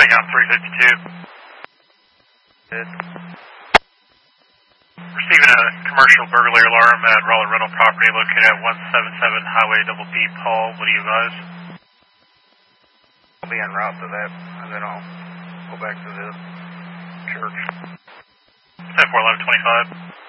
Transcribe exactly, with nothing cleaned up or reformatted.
Take out three fifty-two. Good. Receiving a commercial burglary alarm at Roller Rental property located at one seventy-seven Highway Double B. Paul, what do you advise? I'll be en route to that, and then I'll go back to the church. ten four eleven twenty-five.